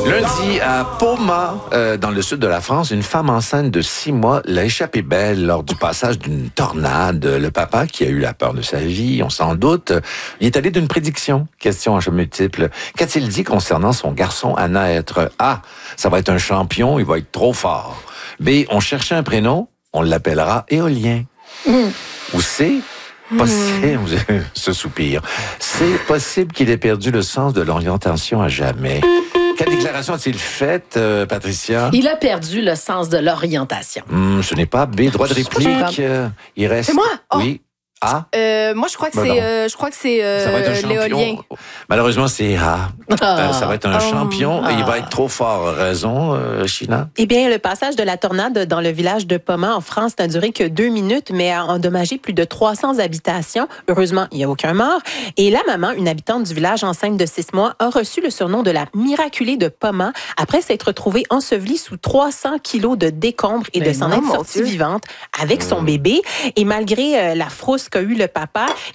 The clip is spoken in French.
Lundi, à Poma, dans le sud de la France, une femme enceinte de 6 mois l'a échappé belle lors du passage d'une tornade. Le papa, qui a eu la peur de sa vie, on s'en doute, il est allé d'une prédiction. Question à choix multiples. Qu'a-t-il dit concernant son garçon à naître? A. Ça va être un champion, il va être trop fort. B. On cherchait un prénom, on l'appellera Éolien. Ou C. Possible, ce soupir. C'est possible qu'il ait perdu le sens de l'orientation à jamais. Quelle déclaration a-t-il faite, Patricia? Il a perdu le sens de l'orientation. Ce n'est pas B. Droit de réplique. Il reste. C'est moi? Oh. Oui. A. Moi, je crois que Ça va être un c'est champion. l'éolien. Malheureusement, c'est A. Ça va être un champion et il va être trop fort. Raison, China? Eh bien, le passage de la tornade dans le village de Poma, en France, n'a duré que 2 minutes, mais a endommagé plus de 300 habitations. Heureusement, il n'y a aucun mort. Et la maman, une habitante du village enceinte de 6 mois, a reçu le surnom de la miraculée de Poma après s'être retrouvée ensevelie sous 300 kilos de décombres et de s'en être sortie vivante avec son bébé. Et malgré la frousse qu'a eu le papa,